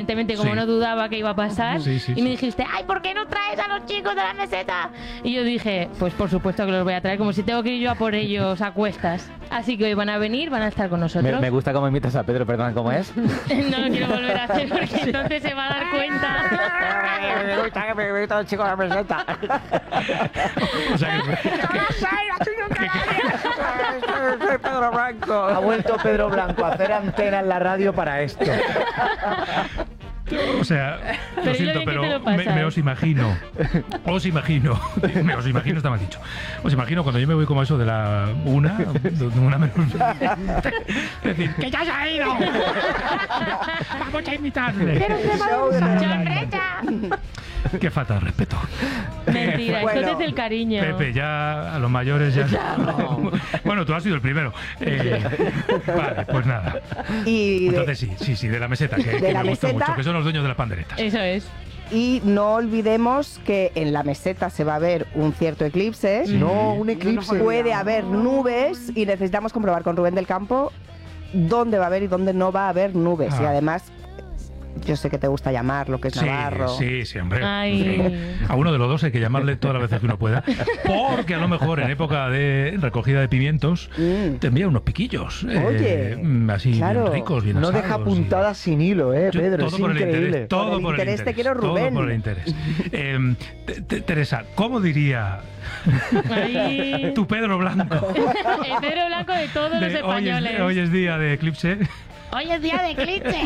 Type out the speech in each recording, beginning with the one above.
evidentemente, como no dudaba que iba a pasar, y me dijiste, ay, ¿por qué no traes a los chicos de la meseta? Y yo dije, pues por supuesto que los voy a traer, como si tengo que ir yo a por ellos a cuestas. Así que hoy van a venir, van a estar con nosotros. Me gusta cómo imitas a Pedro, perdón, ¿cómo es? No lo quiero volver a hacer porque entonces se va a dar cuenta. Me gusta los chicos de la meseta. O sea Soy Pedro Blanco. Ha vuelto Pedro Blanco a hacer antena en la radio para esto. O sea, lo siento, pero me os imagino, está mal dicho. Os imagino cuando yo me voy como eso de la una menos. Decir, ¡que ya se ha ido! ¡Vamos a invitarle! ¡Qué falta de respeto! Mentira, esto es desde el cariño. Pepe, ya a los mayores ya... Bueno, tú has sido el primero. Vale, pues nada. Entonces sí, de la meseta, que me gusta mucho, que son los dueños de las panderetas. Eso es. Y no olvidemos que en la meseta se va a ver un cierto eclipse. No, un eclipse. Puede haber nubes y necesitamos comprobar con Rubén del Campo dónde va a haber y dónde no va a haber nubes. Y además, yo sé que te gusta llamar lo que es Navarro. Sí, hombre. A uno de los dos hay que llamarle todas las veces que uno pueda. Porque a lo mejor en época de recogida de pimientos te envía unos piquillos. Oye, así bien ricos, bien asados. No deja puntadas sin hilo, Pedro. Todo por increíble. El interés. Todo por el interés. Te quiero, Rubén. Todo por el interés. Teresa, ¿cómo diría tu Pedro Blanco? El Pedro Blanco de todos los españoles. Hoy es día de eclipse. Hoy es día de eclipse.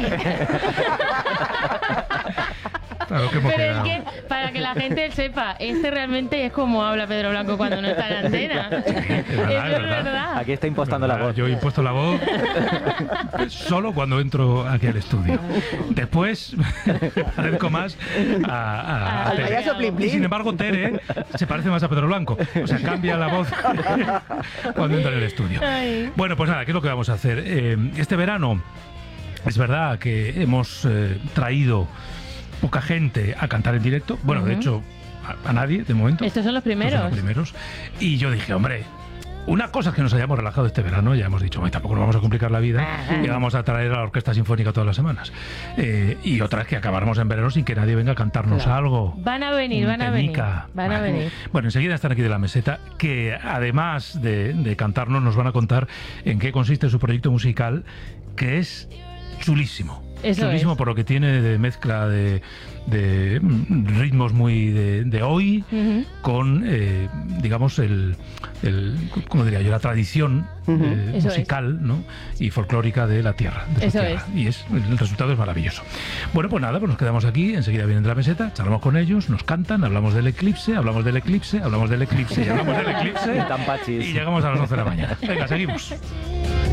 Claro, pero es que, para que la gente sepa, realmente es como habla Pedro Blanco cuando no está en antena. Es verdad. Aquí está impostando la voz. Yo he impuesto la voz solo cuando entro aquí al estudio. Después parezco más a Tere. Y sin embargo, Tere se parece más a Pedro Blanco. O sea, cambia la voz cuando entra en el estudio. Bueno, pues nada, ¿qué es lo que vamos a hacer? Este verano es verdad que hemos traído poca gente a cantar en directo. Bueno, de hecho, a nadie, de momento. Estos son los primeros. Y yo dije, hombre, una cosa es que nos hayamos relajado este verano, ya hemos dicho, tampoco nos vamos a complicar la vida y vamos a traer a la Orquesta Sinfónica todas las semanas. Y otra es que acabáramos en verano sin que nadie venga a cantarnos algo. Van a venir. Bueno, enseguida están aquí de la meseta, que además de cantarnos nos van a contar en qué consiste su proyecto musical, que es chulísimo. Chulísimo por lo que tiene de mezcla de ritmos muy de hoy con, digamos, ¿cómo diría yo? La tradición musical, ¿no? Y folclórica de la tierra. Y el resultado es maravilloso. Bueno, pues nada, pues nos quedamos aquí, enseguida vienen de la meseta, charlamos con ellos, nos cantan, hablamos del eclipse, hablamos del eclipse y hablamos del eclipse y llegamos a las 11 de la mañana. Venga, seguimos.